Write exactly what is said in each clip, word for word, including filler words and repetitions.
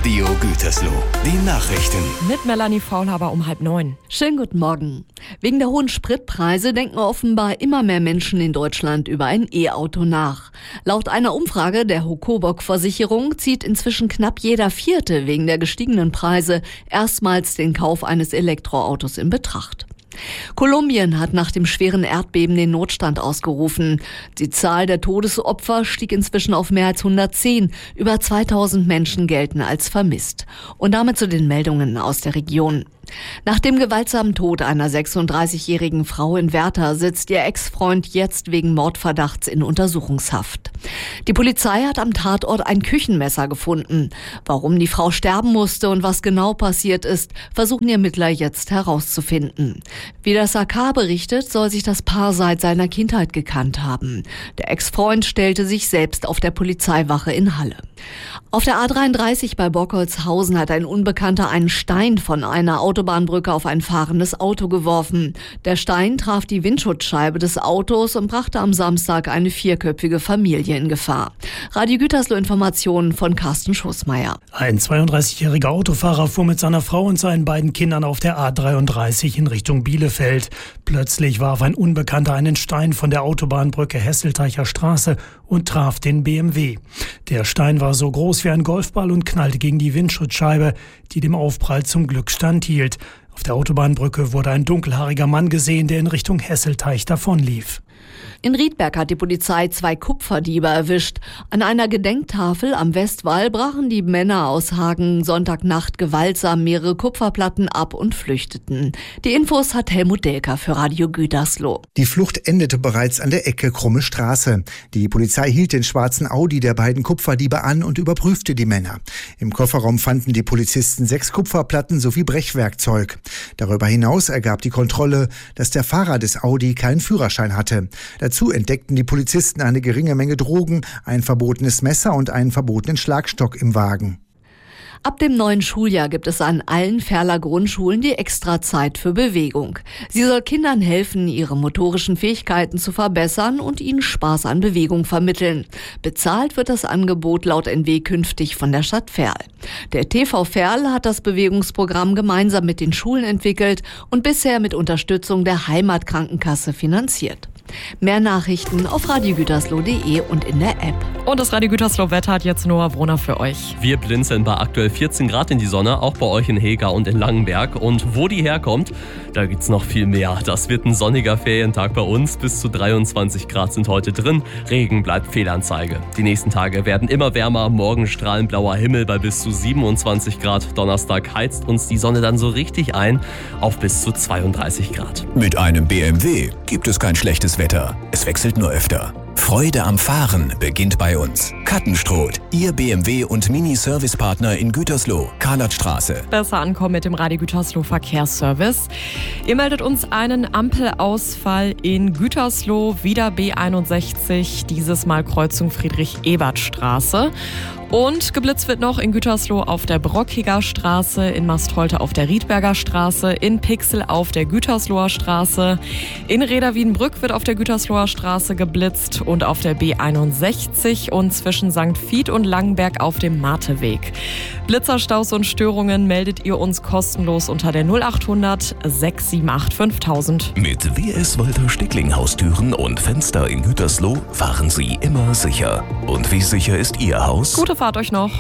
Radio Gütersloh. Die Nachrichten. Mit Melanie Faulhaber um halb neun. Schönen guten Morgen. Wegen der hohen Spritpreise denken offenbar immer mehr Menschen in Deutschland über ein E-Auto nach. Laut einer Umfrage der Hokobok-Versicherung zieht inzwischen knapp jeder Vierte wegen der gestiegenen Preise erstmals den Kauf eines Elektroautos in Betracht. Kolumbien hat nach dem schweren Erdbeben den Notstand ausgerufen. Die Zahl der Todesopfer stieg inzwischen auf mehr als hundertzehn. Über zweitausend Menschen gelten als vermisst. Und damit zu den Meldungen aus der Region. Nach dem gewaltsamen Tod einer sechsunddreißigjährigen Frau in Werther sitzt ihr Ex-Freund jetzt wegen Mordverdachts in Untersuchungshaft. Die Polizei hat am Tatort ein Küchenmesser gefunden. Warum die Frau sterben musste und was genau passiert ist, versuchen die Ermittler jetzt herauszufinden. Wie das A K berichtet, soll sich das Paar seit seiner Kindheit gekannt haben. Der Ex-Freund stellte sich selbst auf der Polizeiwache in Halle. Auf der A dreiunddreißig bei Bockholzhausen hat ein Unbekannter einen Stein von einer Autobahnbrücke auf ein fahrendes Auto geworfen. Der Stein traf die Windschutzscheibe des Autos und brachte am Samstag eine vierköpfige Familie in Gefahr. Radio Gütersloh Informationen von Carsten Schussmeier. Ein zweiunddreißigjähriger Autofahrer fuhr mit seiner Frau und seinen beiden Kindern auf der A dreiunddreißig in Richtung Bielefeld. Plötzlich warf ein Unbekannter einen Stein von der Autobahnbrücke Hesselteicher Straße und traf den B M W. Der Stein war so groß wie ein Golfball und knallte gegen die Windschutzscheibe, die dem Aufprall zum Glück standhielt. Auf der Autobahnbrücke wurde ein dunkelhaariger Mann gesehen, der in Richtung Hesselteich davonlief. In Riedberg hat die Polizei zwei Kupferdiebe erwischt. An einer Gedenktafel am Westwall brachen die Männer aus Hagen Sonntagnacht gewaltsam mehrere Kupferplatten ab und flüchteten. Die Infos hat Helmut Delker für Radio Gütersloh. Die Flucht endete bereits an der Ecke Krumme Straße. Die Polizei hielt den schwarzen Audi der beiden Kupferdiebe an und überprüfte die Männer. Im Kofferraum fanden die Polizisten sechs Kupferplatten sowie Brechwerkzeug. Darüber hinaus ergab die Kontrolle, dass der Fahrer des Audi keinen Führerschein hatte. Dazu entdeckten die Polizisten eine geringe Menge Drogen, ein verbotenes Messer und einen verbotenen Schlagstock im Wagen. Ab dem neuen Schuljahr gibt es an allen Ferler Grundschulen die Extrazeit für Bewegung. Sie soll Kindern helfen, ihre motorischen Fähigkeiten zu verbessern und ihnen Spaß an Bewegung vermitteln. Bezahlt wird das Angebot laut N W künftig von der Stadt Ferl. Der T V Ferl hat das Bewegungsprogramm gemeinsam mit den Schulen entwickelt und bisher mit Unterstützung der Heimatkrankenkasse finanziert. Mehr Nachrichten auf radio gütersloh punkt de und in der App. Und das Radio Gütersloh Wetter hat jetzt Noah Brunner für euch. Wir blinzeln bei aktuell vierzehn Grad in die Sonne, auch bei euch in Hega und in Langenberg. Und wo die herkommt, da gibt's noch viel mehr. Das wird ein sonniger Ferientag bei uns. Bis zu dreiundzwanzig Grad sind heute drin. Regen bleibt Fehlanzeige. Die nächsten Tage werden immer wärmer. Morgen strahlend blauer Himmel bei bis zu siebenundzwanzig Grad. Donnerstag heizt uns die Sonne dann so richtig ein auf bis zu zweiunddreißig Grad. Mit einem B M W gibt es kein schlechtes Wetter. Es wechselt nur öfter. Freude am Fahren beginnt bei uns. Kattenstroth, Ihr B M W- und Mini-Service-Partner in Gütersloh, Karlatstraße. Besser ankommen mit dem Radio Gütersloh Verkehrsservice. Ihr meldet uns einen Ampelausfall in Gütersloh, wieder B einundsechzig, dieses Mal Kreuzung Friedrich-Ebert-Straße. Und geblitzt wird noch in Gütersloh auf der Brockiger Straße, in Mastholte auf der Riedberger Straße, in Pixel auf der Gütersloher Straße. In Reda-Wiedenbrück wird auf der Gütersloher Straße geblitzt und auf der B einundsechzig und zwischen Sankt Vith und Langenberg auf dem Mateweg. Blitzerstaus und Störungen meldet ihr uns kostenlos unter der null achthundert sechs sieben acht fünftausend. Mit W S Walter Stickling Haustüren und Fenster in Gütersloh fahren Sie immer sicher. Und wie sicher ist Ihr Haus? Gute Fahrt euch noch.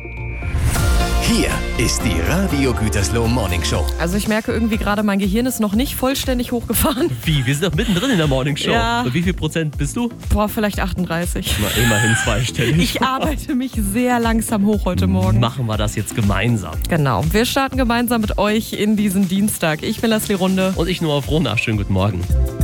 Hier ist die Radio Gütersloh Morning Show. Also ich merke irgendwie gerade, mein Gehirn ist noch nicht vollständig hochgefahren. Wie? Wir sind doch mittendrin in der Morning Show. Ja. Bei wie viel Prozent bist du? Boah, vielleicht achtunddreißig. Na, immerhin zweistellig. Ich arbeite mich sehr langsam hoch heute Morgen. Machen wir das jetzt gemeinsam. Genau. Wir starten gemeinsam mit euch in diesen Dienstag. Ich bin Leslie Runde. Und ich nur auf Rona. Schönen guten Morgen.